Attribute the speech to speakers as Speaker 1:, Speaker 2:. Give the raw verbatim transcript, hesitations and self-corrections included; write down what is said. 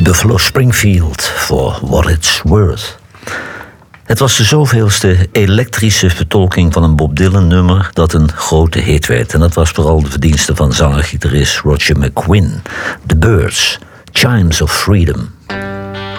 Speaker 1: Buffalo Springfield, for what it's worth. Het was de zoveelste elektrische vertolking van een Bob Dylan-nummer dat een grote hit werd. En dat was vooral de verdienste van zanger-gitarist Roger McGuinn. The Byrds, Chimes of Freedom.